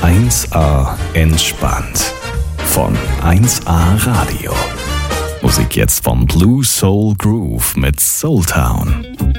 1A entspannt. Von 1A Radio. Musik jetzt von Blue Soul Groove mit Soul Town.